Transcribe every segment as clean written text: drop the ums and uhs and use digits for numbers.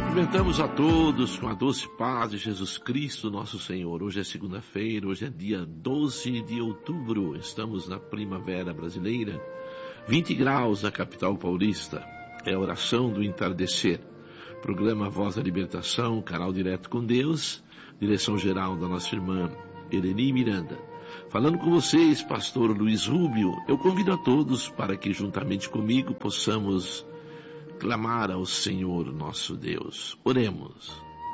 Cumprimentamos a todos com a doce paz de Jesus Cristo, nosso Senhor. Hoje é segunda-feira, hoje é dia 12 de outubro. Estamos na primavera brasileira, 20 graus na capital paulista. É a oração do entardecer. Programa Voz da Libertação, canal direto com Deus, direção geral da nossa irmã Eleni Miranda. Falando com vocês, pastor Luiz Rubio, eu convido a todos para que juntamente comigo possamos clamar ao Senhor nosso Deus. Oremos.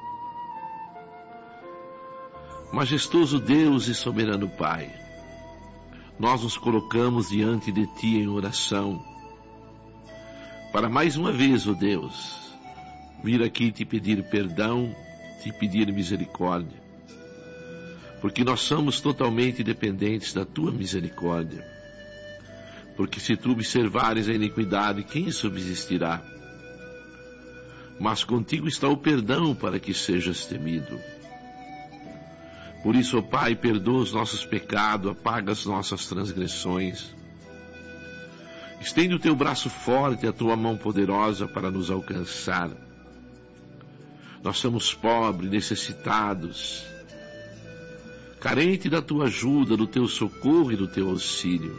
Majestoso Deus e soberano Pai, nós nos colocamos diante de Ti em oração, para mais uma vez, ó Deus, vir aqui te pedir perdão, te pedir misericórdia, porque nós somos totalmente dependentes da Tua misericórdia, porque se Tu observares a iniquidade, quem subsistirá? Mas contigo está o perdão para que sejas temido. Por isso, ó Pai, perdoa os nossos pecados, apaga as nossas transgressões. Estende o Teu braço forte, a Tua mão poderosa para nos alcançar. Nós somos pobres, necessitados, carentes da Tua ajuda, do Teu socorro e do Teu auxílio.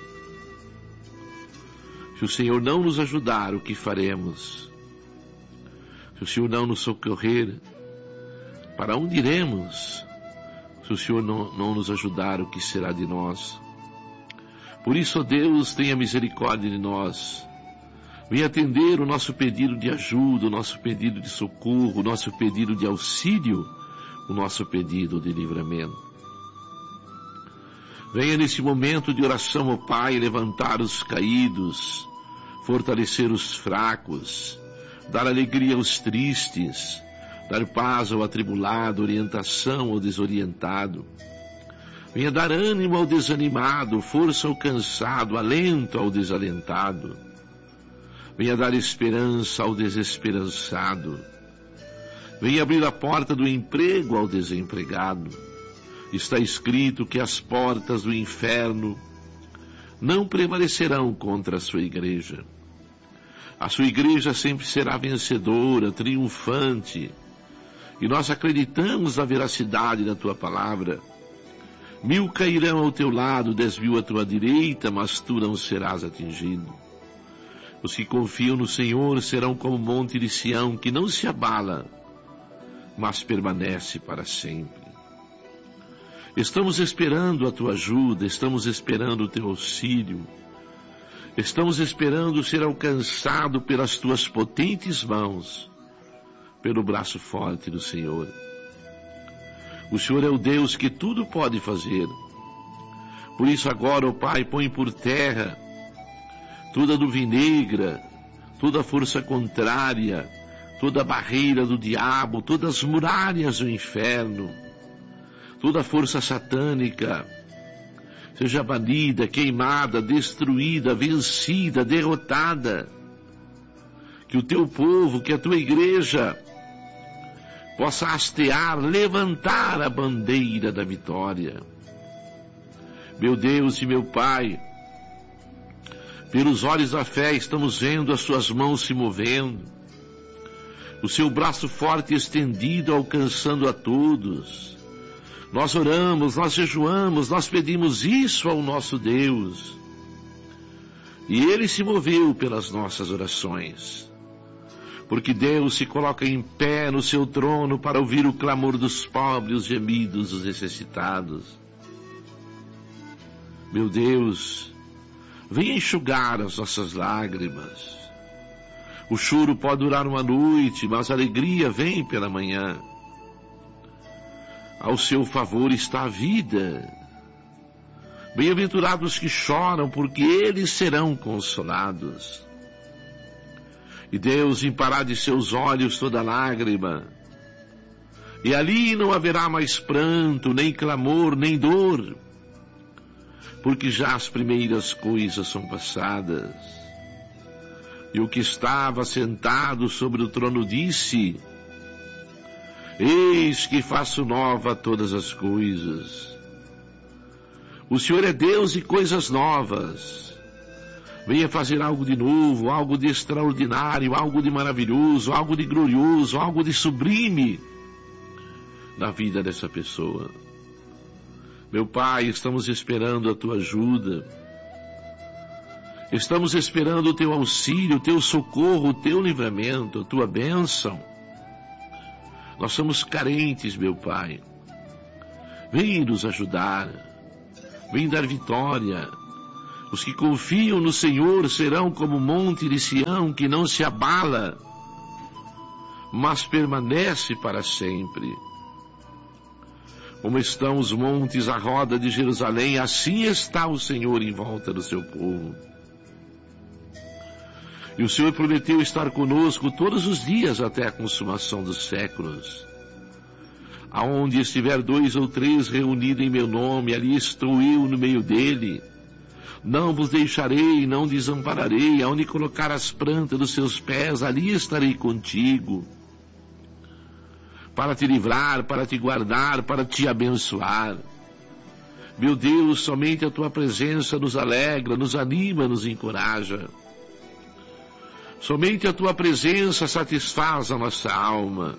Se o Senhor não nos ajudar, o que faremos? Se o Senhor não nos socorrer, para onde iremos? Se o Senhor não nos ajudar, o que será de nós? Por isso, ó Deus, tenha misericórdia de nós. Venha atender o nosso pedido de ajuda, o nosso pedido de socorro, o nosso pedido de auxílio, o nosso pedido de livramento. Venha nesse momento de oração, ó Pai, levantar os caídos, fortalecer os fracos, dar alegria aos tristes, dar paz ao atribulado, orientação ao desorientado. Venha dar ânimo ao desanimado, força ao cansado, alento ao desalentado. Venha dar esperança ao desesperançado. Venha abrir a porta do emprego ao desempregado. Está escrito que as portas do inferno não prevalecerão contra a sua igreja. A sua igreja sempre será vencedora, triunfante. E nós acreditamos na veracidade da Tua palavra. 1000 cairão ao teu lado, 10.000 à tua direita, mas tu não serás atingido. Os que confiam no Senhor serão como o monte de Sião, que não se abala, mas permanece para sempre. Estamos esperando a Tua ajuda, estamos esperando o Teu auxílio. Estamos esperando ser alcançado pelas Tuas potentes mãos, pelo braço forte do Senhor. O Senhor é o Deus que tudo pode fazer. Por isso agora, ó Pai, põe por terra toda a nuvem negra, toda a força contrária, toda a barreira do diabo, todas as muralhas do inferno, toda a força satânica, seja banida, queimada, destruída, vencida, derrotada. Que o Teu povo, que a Tua igreja possa hastear, levantar a bandeira da vitória. Meu Deus e meu Pai, pelos olhos da fé estamos vendo as Suas mãos se movendo, o Seu braço forte estendido alcançando a todos. Nós oramos, nós jejuamos, nós pedimos isso ao nosso Deus. E Ele se moveu pelas nossas orações. Porque Deus se coloca em pé no Seu trono para ouvir o clamor dos pobres, os gemidos dos necessitados. Meu Deus, venha enxugar as nossas lágrimas. O choro pode durar uma noite, mas a alegria vem pela manhã. Ao Seu favor está a vida. Bem-aventurados que choram, porque eles serão consolados. E Deus limpará de seus olhos toda lágrima. E ali não haverá mais pranto, nem clamor, nem dor, porque já as primeiras coisas são passadas. E o que estava sentado sobre o trono disse: Eis que faço nova todas as coisas. O Senhor é Deus e coisas novas. Venha fazer algo de novo, algo de extraordinário, algo de maravilhoso, algo de glorioso, algo de sublime na vida dessa pessoa. Meu Pai, estamos esperando a Tua ajuda. Estamos esperando o Teu auxílio, o Teu socorro, o Teu livramento, a Tua bênção. Nós somos carentes, meu Pai. Vem nos ajudar. Vem dar vitória. Os que confiam no Senhor serão como o monte de Sião, que não se abala, mas permanece para sempre. Como estão os montes à roda de Jerusalém, assim está o Senhor em volta do seu povo. E o Senhor prometeu estar conosco todos os dias até a consumação dos séculos. Aonde estiver 2 ou 3 reunidos em meu nome, ali estou eu no meio dele. Não vos deixarei, não desampararei. Aonde colocar as plantas dos seus pés, ali estarei contigo. Para te livrar, para te guardar, para te abençoar. Meu Deus, somente a tua presença nos alegra, nos anima, nos encoraja. Somente a tua presença satisfaz a nossa alma.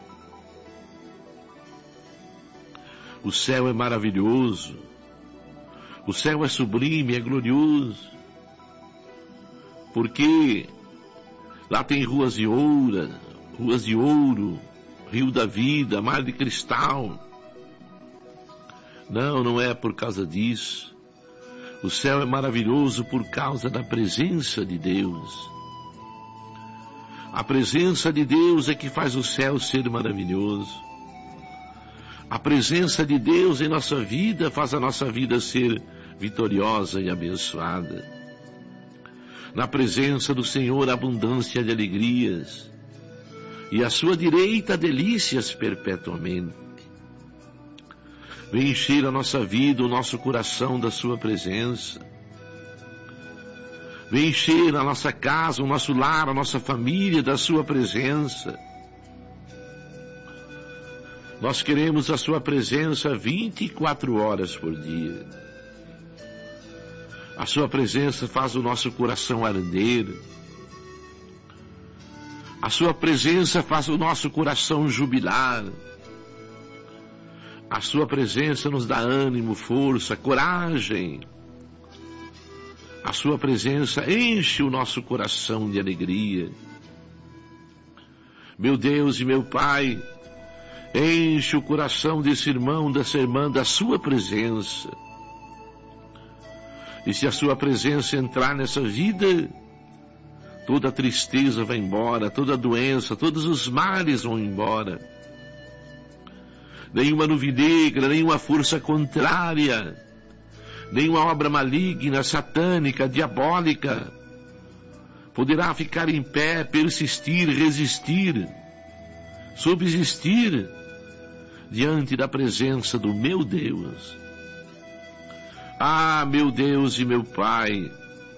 O céu é maravilhoso. O céu é sublime, é glorioso. Porque lá tem ruas de ouro, rio da vida, mar de cristal. Não é por causa disso. O céu é maravilhoso por causa da presença de Deus. A presença de Deus é que faz o céu ser maravilhoso. A presença de Deus em nossa vida faz a nossa vida ser vitoriosa e abençoada. Na presença do Senhor, abundância de alegrias, e à sua direita, delícias perpetuamente. Vem encher a nossa vida, o nosso coração da sua presença. Vem encher a nossa casa, o nosso lar, a nossa família da sua presença. Nós queremos a sua presença 24 horas por dia. A sua presença faz o nosso coração arder. A sua presença faz o nosso coração jubilar. A sua presença nos dá ânimo, força, coragem. A sua presença enche o nosso coração de alegria. Meu Deus e meu Pai, enche o coração desse irmão, dessa irmã, da sua presença. E se a sua presença entrar nessa vida, toda a tristeza vai embora, toda a doença, todos os males vão embora. Nenhuma nuvem negra, nenhuma força contrária, nenhuma obra maligna, satânica, diabólica, poderá ficar em pé, persistir, resistir, subsistir diante da presença do meu Deus. Ah, meu Deus e meu Pai,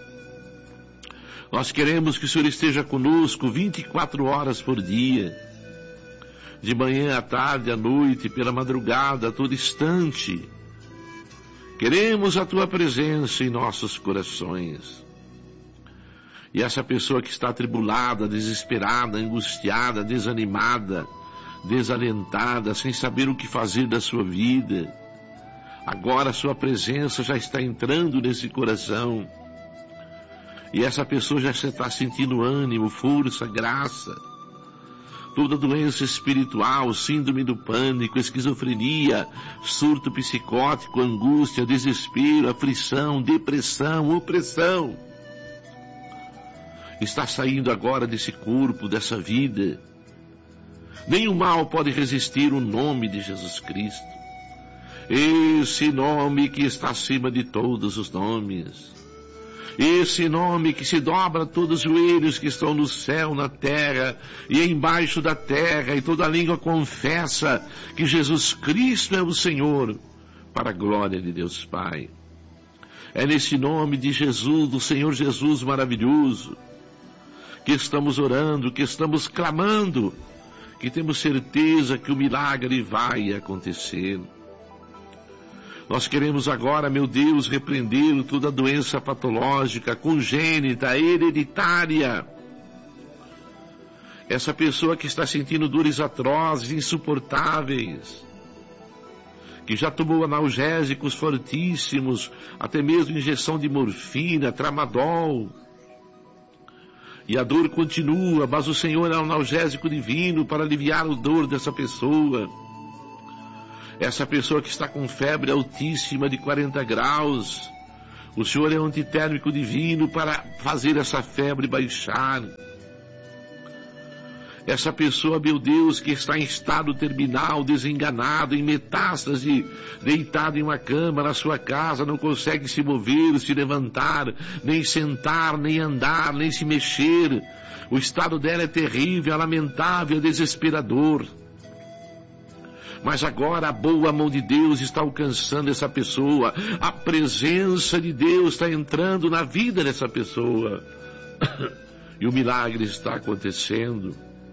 nós queremos que o Senhor esteja conosco 24 horas por dia, de manhã à tarde, à noite, pela madrugada, a todo instante. Queremos a Tua presença em nossos corações. E essa pessoa que está atribulada, desesperada, angustiada, desanimada, desalentada, sem saber o que fazer da sua vida, agora a sua presença já está entrando nesse coração. E essa pessoa já está sentindo ânimo, força, graça. Toda doença espiritual, síndrome do pânico, esquizofrenia, surto psicótico, angústia, desespero, aflição, depressão, opressão, está saindo agora desse corpo, dessa vida. Nenhum mal pode resistir o nome de Jesus Cristo. Esse nome que está acima de todos os nomes. Esse nome que se dobra a todos os joelhos que estão no céu, na terra e embaixo da terra, e toda língua confessa que Jesus Cristo é o Senhor, para a glória de Deus Pai. É nesse nome de Jesus, do Senhor Jesus maravilhoso, que estamos orando, que estamos clamando, que temos certeza que o milagre vai acontecer. Nós queremos agora, meu Deus, repreender toda doença patológica, congênita, hereditária. Essa pessoa que está sentindo dores atrozes, insuportáveis, que já tomou analgésicos fortíssimos, até mesmo injeção de morfina, tramadol, e a dor continua, mas o Senhor é um analgésico divino para aliviar a dor dessa pessoa. Essa pessoa que está com febre altíssima de 40 graus, o Senhor é um antitérmico divino para fazer essa febre baixar. Essa pessoa, meu Deus, que está em estado terminal, desenganado, em metástase, deitado em uma cama na sua casa, não consegue se mover, se levantar, nem sentar, nem andar, nem se mexer. O estado dela é terrível, é lamentável, é desesperador. Mas agora a boa mão de Deus está alcançando essa pessoa. A presença de Deus está entrando na vida dessa pessoa. E o milagre está acontecendo.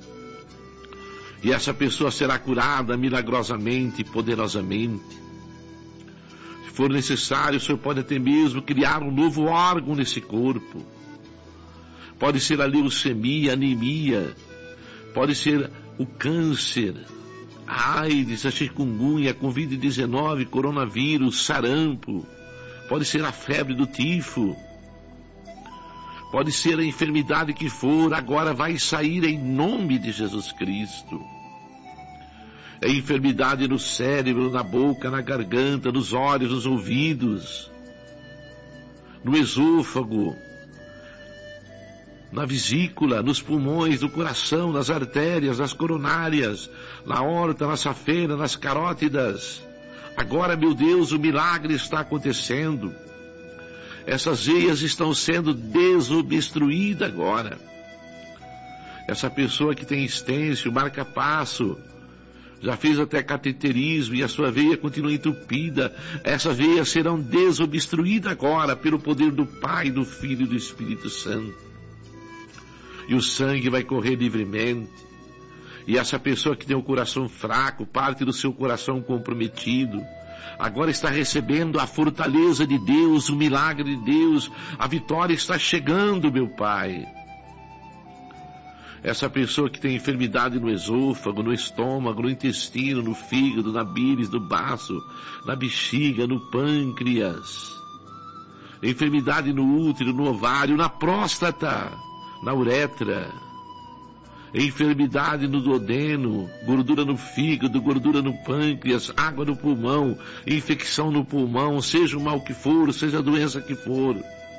E essa pessoa será curada milagrosamente e poderosamente. Se for necessário, o Senhor pode até mesmo criar um novo órgão nesse corpo. Pode ser a leucemia, anemia. Pode ser o câncer, a AIDS, a chikungunya, a Covid-19, coronavírus, sarampo. Pode ser a febre do tifo. Pode ser a enfermidade que for, agora vai sair em nome de Jesus Cristo. É enfermidade no cérebro, na boca, na garganta, nos olhos, nos ouvidos, no esôfago, na vesícula, nos pulmões, no coração, nas artérias, nas coronárias, na aorta, na safena, nas carótidas. Agora, meu Deus, o milagre está acontecendo. Essas veias estão sendo desobstruídas agora. Essa pessoa que tem estêncil, marca-passo, já fez até cateterismo e a sua veia continua entupida. Essas veias serão desobstruídas agora pelo poder do Pai, do Filho e do Espírito Santo. E o sangue vai correr livremente. E essa pessoa que tem o coração fraco, parte do seu coração comprometido, agora está recebendo a fortaleza de Deus, o milagre de Deus. A vitória está chegando, meu Pai. Essa pessoa que tem enfermidade no esôfago, no estômago, no intestino, no fígado, na bílis, no baço, na bexiga, no pâncreas. Enfermidade no útero, no ovário, na próstata, na uretra. Enfermidade no duodeno, gordura no fígado, gordura no pâncreas, água no pulmão, infecção no pulmão, seja o mal que for, seja a doença que for.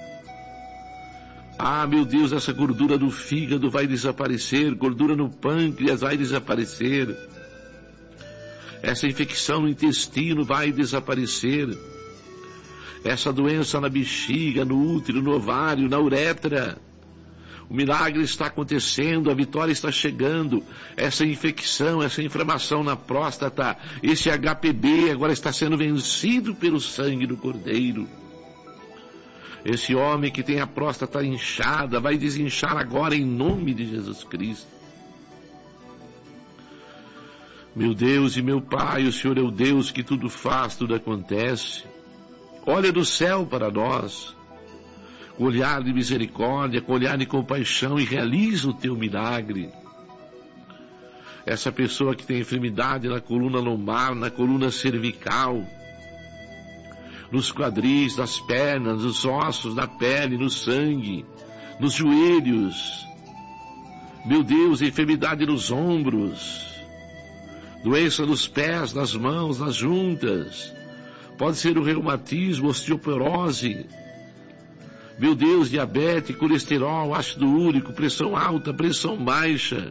Ah, meu Deus, essa gordura no fígado vai desaparecer, gordura no pâncreas vai desaparecer. Essa infecção no intestino vai desaparecer. Essa doença na bexiga, no útero, no ovário, na uretra. O milagre está acontecendo, a vitória está chegando. Essa infecção, essa inflamação na próstata, esse HPV agora está sendo vencido pelo sangue do Cordeiro. Esse homem que tem a próstata inchada vai desinchar agora em nome de Jesus Cristo. Meu Deus e meu Pai, o Senhor é o Deus que tudo faz, tudo acontece. Olha do céu para nós, com olhar de misericórdia, com olhar de compaixão, e realiza o teu milagre. Essa pessoa que tem enfermidade na coluna lombar, na coluna cervical, nos quadris, nas pernas, nos ossos, na pele, no sangue, nos joelhos. Meu Deus, enfermidade nos ombros, doença nos pés, nas mãos, nas juntas. Pode ser o reumatismo, osteoporose. Meu Deus, diabetes, colesterol, ácido úrico, pressão alta, pressão baixa,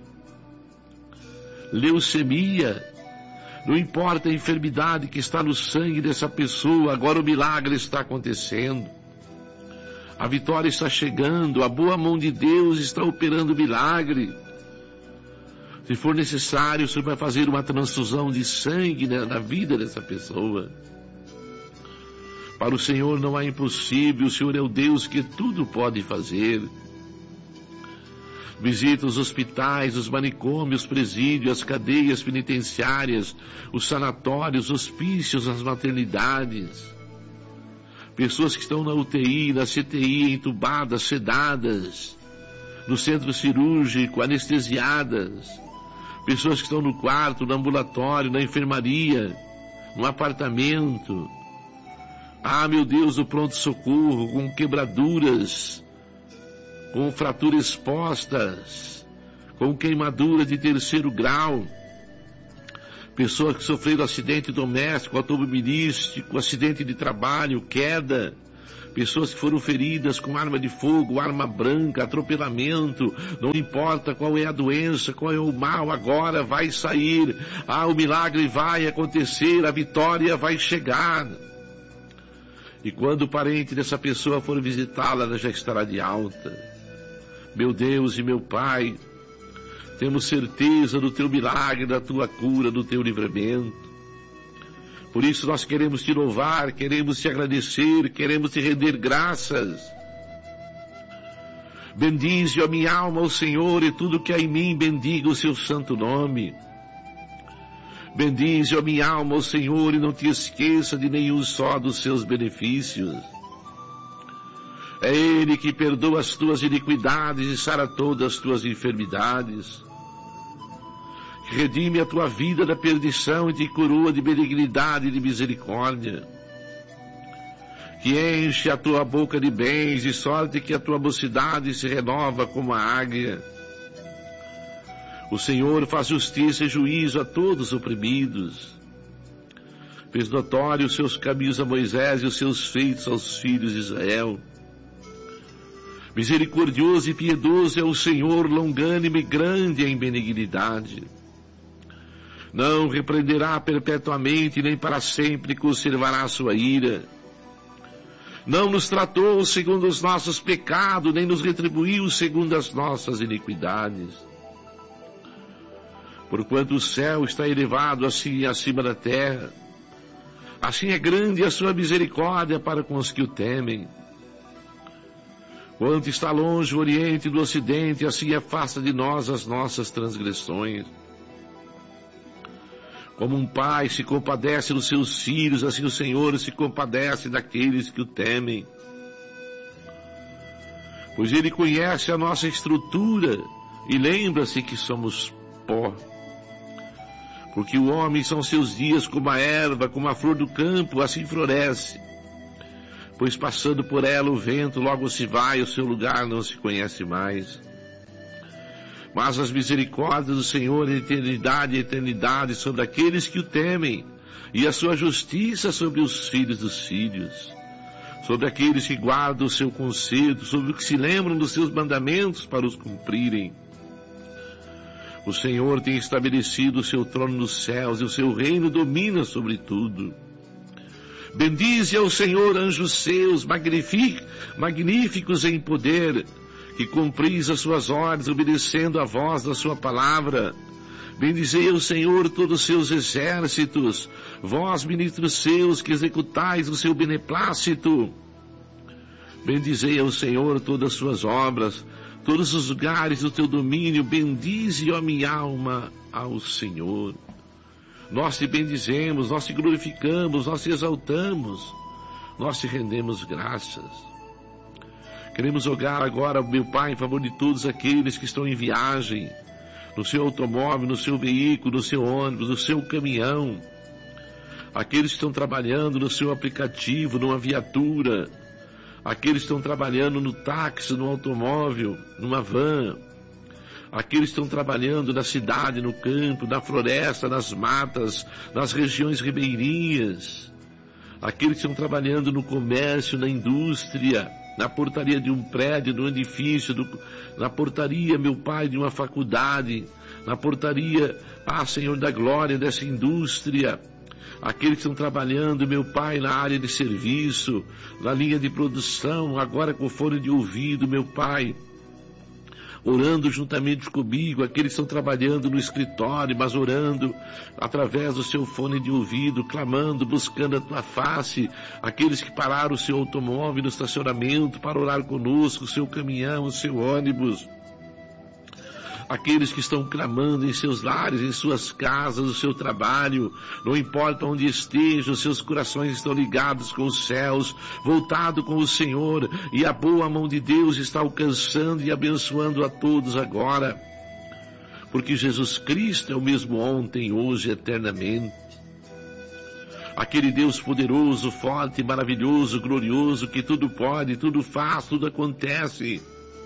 leucemia. Não importa a enfermidade que está no sangue dessa pessoa, agora o milagre está acontecendo. A vitória está chegando, a boa mão de Deus está operando o milagre. Se for necessário, o Senhor vai fazer uma transfusão de sangue na vida dessa pessoa. Para o Senhor não há impossível, o Senhor é o Deus que tudo pode fazer. Visita os hospitais, os manicômios, os presídios, as cadeias penitenciárias, os sanatórios, os hospícios, as maternidades. Pessoas que estão na UTI, na CTI, entubadas, sedadas, no centro cirúrgico, anestesiadas. Pessoas que estão no quarto, no ambulatório, na enfermaria, no apartamento. Ah, meu Deus, o pronto-socorro, com quebraduras, com fraturas expostas, com queimadura de 3º grau. Pessoas que sofreram acidente doméstico, automobilístico, acidente de trabalho, queda. Pessoas que foram feridas com arma de fogo, arma branca, atropelamento. Não importa qual é a doença, qual é o mal, agora vai sair. Ah, o milagre vai acontecer, a vitória vai chegar. E quando o parente dessa pessoa for visitá-la, ela já estará de alta. Meu Deus e meu Pai, temos certeza do teu milagre, da tua cura, do teu livramento. Por isso nós queremos te louvar, queremos te agradecer, queremos te render graças. Bendize a minha alma ao Senhor e tudo que há em mim bendiga o seu santo nome. Bendize a minha alma ao Senhor e não te esqueça de nenhum só dos seus benefícios. É Ele que perdoa as tuas iniquidades e sara todas as tuas enfermidades. Que redime a tua vida da perdição e te coroa de benignidade e de misericórdia. Que enche a tua boca de bens, de sorte que a tua mocidade se renova como a águia. O Senhor faz justiça e juízo a todos os oprimidos. Fez notório os seus caminhos a Moisés e os seus feitos aos filhos de Israel. Misericordioso e piedoso é o Senhor, longânimo e grande em benignidade. Não repreenderá perpetuamente, nem para sempre conservará a sua ira. Não nos tratou segundo os nossos pecados, nem nos retribuiu segundo as nossas iniquidades. Porquanto o céu está elevado assim acima da terra, assim é grande a sua misericórdia para com os que o temem. Quanto está longe o Oriente do Ocidente, assim afasta de nós as nossas transgressões. Como um pai se compadece dos seus filhos, assim o Senhor se compadece daqueles que o temem. Pois Ele conhece a nossa estrutura e lembra-se que somos pó. Porque o homem são seus dias como a erva, como a flor do campo, assim floresce. Pois passando por ela o vento logo se vai, o seu lugar não se conhece mais. Mas as misericórdias do Senhor de eternidade e eternidade sobre aqueles que o temem, e a sua justiça sobre os filhos dos filhos, sobre aqueles que guardam o seu conselho, sobre os que se lembram dos seus mandamentos para os cumprirem. O Senhor tem estabelecido o seu trono nos céus, e o seu reino domina sobre tudo. Bendize ao Senhor, anjos seus, magníficos em poder, que cumpris as suas ordens, obedecendo a voz da sua palavra. Bendizei ao Senhor todos os seus exércitos, vós, ministros seus, que executais o seu beneplácito. Bendizei ao Senhor todas as suas obras, todos os lugares do teu domínio. Bendize, ó minha alma, ao Senhor. Nós te bendizemos, nós te glorificamos, nós te exaltamos, nós te rendemos graças. Queremos rogar agora, meu Pai, em favor de todos aqueles que estão em viagem, no seu automóvel, no seu veículo, no seu ônibus, no seu caminhão, aqueles que estão trabalhando no seu aplicativo, numa viatura, aqueles que estão trabalhando no táxi, no automóvel, numa van, aqueles que estão trabalhando na cidade, no campo, na floresta, nas matas, nas regiões ribeirinhas, aqueles que estão trabalhando no comércio, na indústria, na portaria de um prédio, de um edifício, na portaria, meu Pai, de uma faculdade, na portaria, Senhor da glória, dessa indústria, aqueles que estão trabalhando, meu Pai, na área de serviço, na linha de produção, agora com fone de ouvido, meu Pai, orando juntamente comigo, aqueles que estão trabalhando no escritório, mas orando através do seu fone de ouvido, clamando, buscando a tua face, aqueles que pararam o seu automóvel no estacionamento para orar conosco, o seu caminhão, o seu ônibus, aqueles que estão clamando em seus lares, em suas casas, no seu trabalho, não importa onde estejam, seus corações estão ligados com os céus, voltados com o Senhor, e a boa mão de Deus está alcançando e abençoando a todos agora, porque Jesus Cristo é o mesmo ontem, hoje, eternamente. Aquele Deus poderoso, forte, maravilhoso, glorioso, que tudo pode, tudo faz, tudo acontece.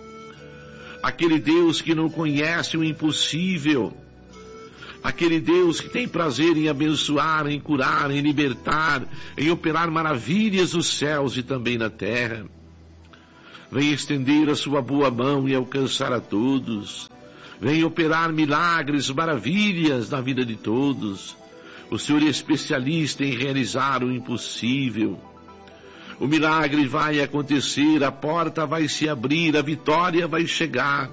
Aquele Deus que não conhece o impossível. Aquele Deus que tem prazer em abençoar, em curar, em libertar, em operar maravilhas nos céus e também na terra. Vem estender a sua boa mão e alcançar a todos. Vem operar milagres, maravilhas na vida de todos. O Senhor é especialista em realizar o impossível. O milagre vai acontecer, a porta vai se abrir, a vitória vai chegar.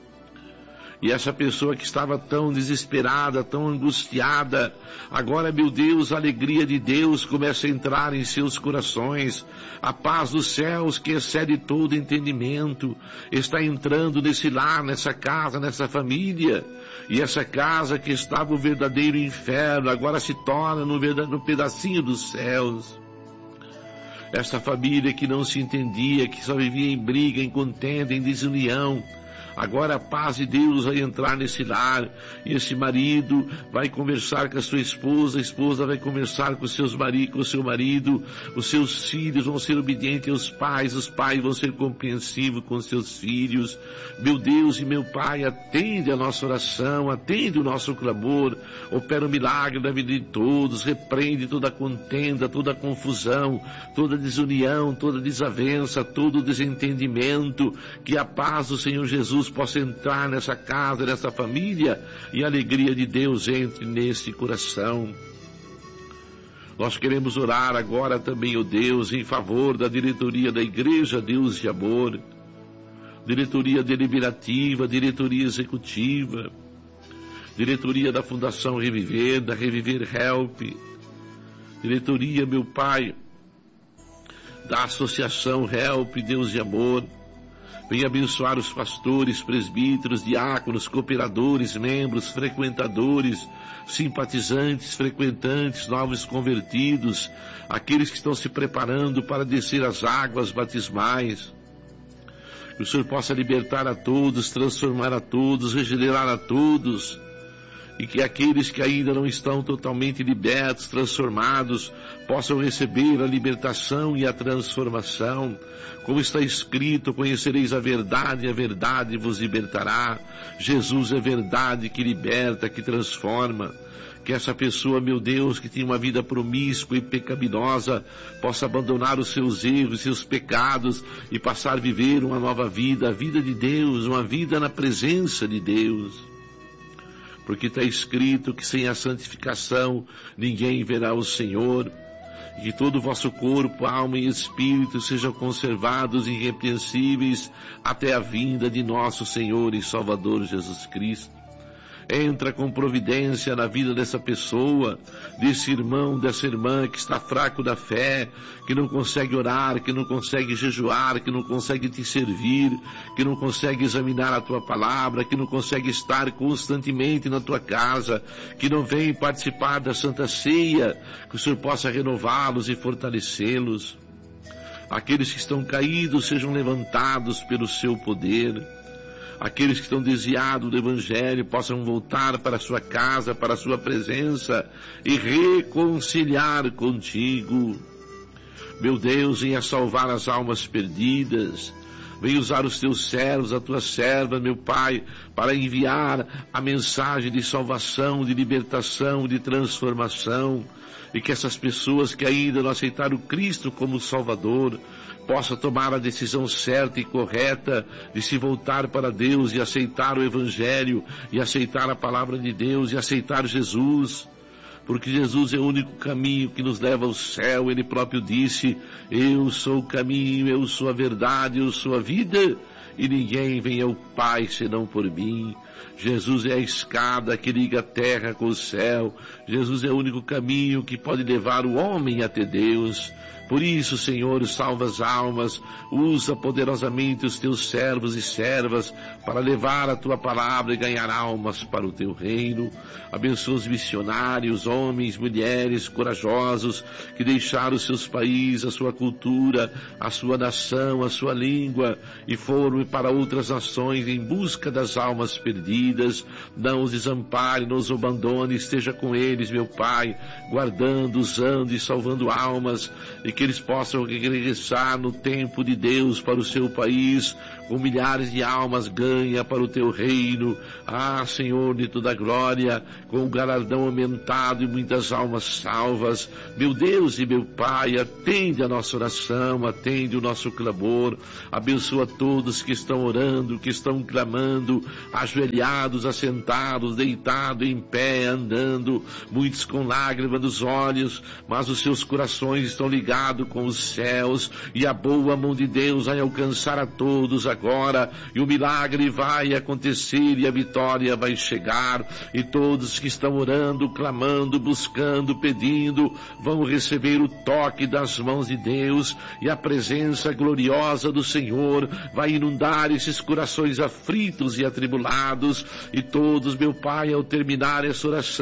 E essa pessoa que estava tão desesperada, tão angustiada, agora, meu Deus, a alegria de Deus começa a entrar em seus corações. A paz dos céus, que excede todo entendimento, está entrando nesse lar, nessa casa, nessa família. E essa casa que estava o verdadeiro inferno, agora se torna no pedacinho dos céus. Esta família que não se entendia, que só vivia em briga, em contenda, em desunião, agora a paz de Deus vai entrar nesse lar, e esse marido vai conversar com a sua esposa, a esposa vai conversar com o seu marido, os seus filhos vão ser obedientes aos pais, os pais vão ser compreensivos com os seus filhos. Meu Deus e meu Pai, atende a nossa oração, atende o nosso clamor, opera um milagre na vida de todos, repreende toda a contenda, toda a confusão, toda a desunião, toda a desavença, todo o desentendimento, que a paz do Senhor Jesus possa entrar nessa casa, nessa família, e a alegria de Deus entre nesse coração. Nós queremos orar agora também, ó Deus, em favor da diretoria da Igreja Deus de Amor, diretoria deliberativa, diretoria executiva, diretoria da Fundação Reviver, da Reviver Help, diretoria, meu Pai, da Associação Help Deus de Amor. Venha abençoar os pastores, presbíteros, diáconos, cooperadores, membros, frequentadores, simpatizantes, frequentantes, novos convertidos, aqueles que estão se preparando para descer as águas batismais. Que o Senhor possa libertar a todos, transformar a todos, regenerar a todos, e que aqueles que ainda não estão totalmente libertos, transformados, possam receber a libertação e a transformação. Como está escrito, conhecereis a verdade vos libertará. Jesus é verdade que liberta, que transforma. Que essa pessoa, meu Deus, que tinha uma vida promíscua e pecaminosa, possa abandonar os seus erros, seus pecados, e passar a viver uma nova vida, a vida de Deus, uma vida na presença de Deus. Porque está escrito que sem a santificação ninguém verá o Senhor, e que todo o vosso corpo, alma e espírito sejam conservados irrepreensíveis até a vinda de nosso Senhor e Salvador Jesus Cristo. Entra com providência na vida dessa pessoa, desse irmão, dessa irmã que está fraco da fé, que não consegue orar, que não consegue jejuar, que não consegue te servir, que não consegue examinar a tua palavra, que não consegue estar constantemente na tua casa, que não vem participar da Santa Ceia, que o Senhor possa renová-los e fortalecê-los. Aqueles que estão caídos sejam levantados pelo seu poder. Aqueles que estão desviados do Evangelho possam voltar para a sua casa, para a sua presença e reconciliar contigo. Meu Deus, venha salvar as almas perdidas. Venha usar os teus servos, a tua serva, meu Pai, para enviar a mensagem de salvação, de libertação, de transformação. E que essas pessoas que ainda não aceitaram Cristo como Salvador possa tomar a decisão certa e correta de se voltar para Deus e aceitar o Evangelho, e aceitar a palavra de Deus, e aceitar Jesus, porque Jesus é o único caminho que nos leva ao céu. Ele próprio disse: eu sou o caminho, eu sou a verdade, eu sou a vida, e ninguém vem ao Pai senão por mim. Jesus é a escada que liga a terra com o céu. Jesus é o único caminho que pode levar o homem até Deus. Por isso, Senhor, salva as almas, usa poderosamente os teus servos e servas para levar a tua palavra e ganhar almas para o teu reino. Abençoa os missionários, homens, mulheres corajosos que deixaram os seus países, a sua cultura, a sua nação, a sua língua e foram para outras nações em busca das almas perdidas. Não os desampare, não os abandone, esteja com eles, meu Pai, guardando, usando e salvando almas, e que eles possam regressar no tempo de Deus para o seu país, com milhares de almas ganha para o teu reino. Ah, Senhor de toda glória, com o galardão aumentado e muitas almas salvas. Meu Deus e meu Pai, atende a nossa oração, atende o nosso clamor, abençoa todos que estão orando, que estão clamando, ajoelhados, assentados, deitados, em pé, andando, muitos com lágrimas nos olhos, mas os seus corações estão ligados com os céus, e a boa mão de Deus vai alcançar a todos agora, e o milagre vai acontecer, e a vitória vai chegar, e todos que estão orando, clamando, buscando, pedindo, vão receber o toque das mãos de Deus, e a presença gloriosa do Senhor vai inundar esses corações aflitos e atribulados, e todos, meu Pai, ao terminar essa oração,